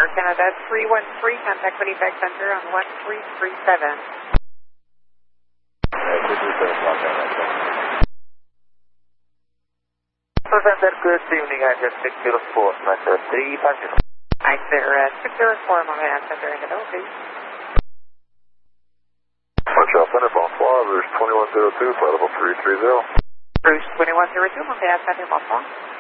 Canada 313, contact Winnipeg Center on 1337. Center, good evening, address 604, Center 350. Hi, sir, 604, Montreal Center in the middle, please. Montreal Center, bonsoir, Rouge 2102, flight level 330. Rouge 2102, Montreal Center, bonsoir.